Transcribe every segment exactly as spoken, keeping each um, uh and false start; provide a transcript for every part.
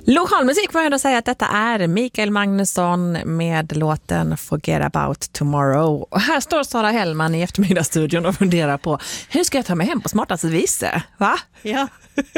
Lokal musik får jag ändå säga att detta är Mikael Magnusson med låten Forget About Tomorrow. Och här står Sara Hellman i eftermiddagsstudion och funderar på hur ska jag ta mig hem på smartaste vis? Va? Ja.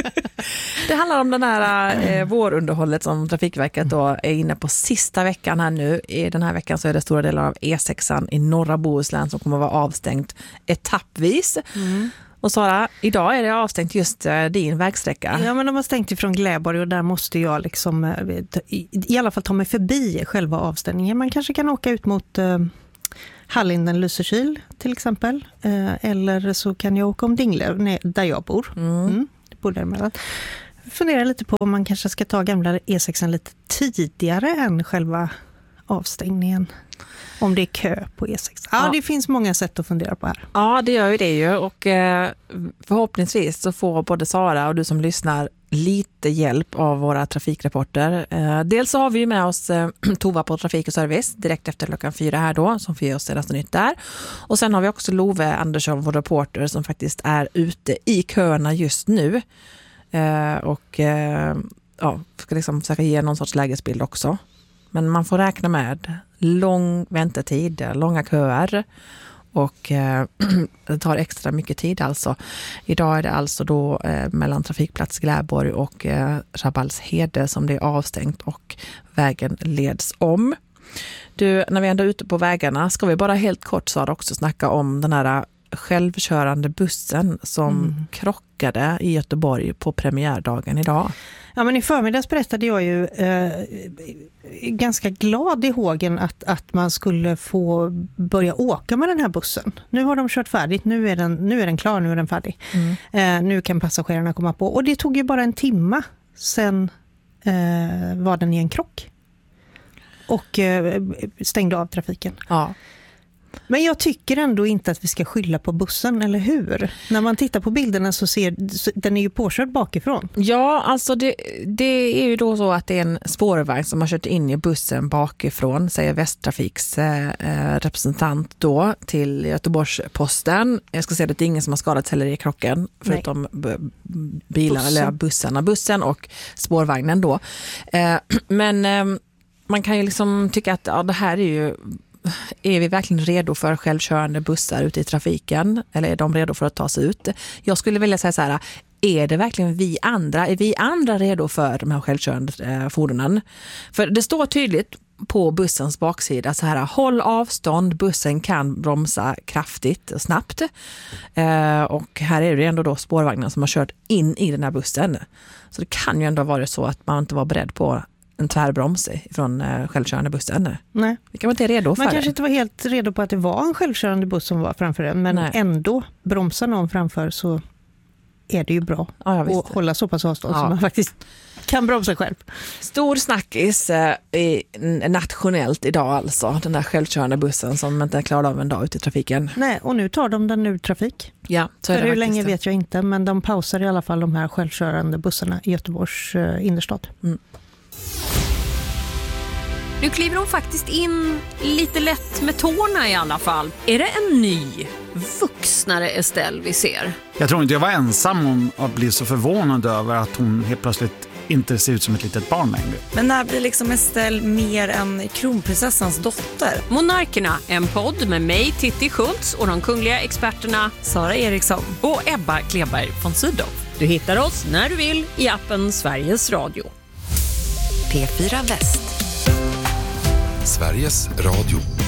Det handlar om den här eh, vårunderhållet som Trafikverket då är inne på sista veckan här nu. I den här veckan så är det stora delar av E sexan i norra Bohuslän som kommer att vara avstängt etappvis. Mm. Och Sara, idag är det avstängt just uh, din vägsträcka. Ja, men de har stängt ifrån Gläborg och där måste jag liksom uh, i, i alla fall ta mig förbi själva avstängningen. Man kanske kan åka ut mot uh, Hallinden, Lysekil till exempel. Uh, eller så kan jag åka om Dingle, där jag bor. Mm. Mm, bor däremellan. Funderar lite på om man kanske ska ta gamla E sexan lite tidigare än själva avstängningen. Om det är kö på E sex. Ja, ja, det finns många sätt att fundera på här. Ja, det gör ju det ju. Och eh, förhoppningsvis så får både Sara och du som lyssnar lite hjälp av våra trafikreporter. Eh, dels så har vi ju med oss eh, Tova på Trafik och Service direkt efter klockan fyra här då, som får ge oss senaste nytt där. Och sen har vi också Love Andersson, vår reporter, som faktiskt är ute i köerna just nu. Eh, och eh, ja, ska liksom försöka ge någon sorts lägesbild också. Men man får räkna med lång väntetid, långa köer och eh, det tar extra mycket tid alltså. Idag är det alltså då eh, mellan trafikplats Gläborg och eh, Rabalshede som det är avstängt och vägen leds om. Du, när vi ändå är ute på vägarna ska vi bara helt kort så också snacka om den här självkörande bussen som mm. krockade i Göteborg på premiärdagen idag. Ja, men i förmiddags berättade jag ju eh, ganska glad i hågen att, att man skulle få börja åka med den här bussen. Nu har de kört färdigt, nu är den, nu är den klar, nu är den färdig. Mm. Eh, nu kan passagerarna komma på. Och det tog ju bara en timma sen eh, var den i en krock. Och eh, stängde av trafiken. Ja. Men jag tycker ändå inte att vi ska skylla på bussen, eller hur? När man tittar på bilderna så ser den är ju påkörd bakifrån. Ja, alltså det, det är ju då så att det är en spårvagn som har kört in i bussen bakifrån, säger Västtrafiks eh, representant då till Göteborgs-Posten. Jag ska säga att det är ingen som har skadats heller i krocken, förutom b- bilar bussen. eller bussarna, bussen och spårvagnen då. Eh, men eh, man kan ju liksom tycka att ja, det här är ju är vi verkligen redo för självkörande bussar ute i trafiken? Eller är de redo för att ta sig ut? Jag skulle vilja säga så här, är det verkligen vi andra? Är vi andra redo för de här självkörande eh, fordonen? För det står tydligt på bussens baksida så här, håll avstånd, bussen kan bromsa kraftigt och snabbt. Eh, och här är det ändå då spårvagnen som har kört in i den här bussen. Så det kan ju ändå vara så att man inte var beredd på en tvärbroms från uh, självkörande bussen. Nej. Vi kan vara inte redo för Man kanske det. inte var helt redo på att det var en självkörande buss som var framför en, men Nej. ändå bromsar någon framför så är det ju bra ja, att hålla så pass avstånd ja. som man faktiskt kan bromsa själv. Stor snackis eh, i, nationellt idag alltså, den där självkörande bussen som inte är klar av en dag ute i trafiken. Nej, och nu tar de den ur trafik. Ja, så är För det hur länge det. vet jag inte, men de pausar i alla fall de här självkörande bussarna i Göteborgs eh, innerstad. Mm. Nu kliver hon faktiskt in lite lätt med tårna i alla fall. Är det en ny, vuxnare Estelle vi ser? Jag tror inte jag var ensam om att bli så förvånad över att hon helt plötsligt inte ser ut som ett litet barn längre. Men när blir liksom Estelle mer än kronprinsessans dotter? Monarkerna, en podd med mig, Titti Schultz, och de kungliga experterna Sara Eriksson och Ebba Kleberg von Sydow. Du hittar oss när du vill i appen Sveriges Radio. P fyra Väst. Sveriges Radio.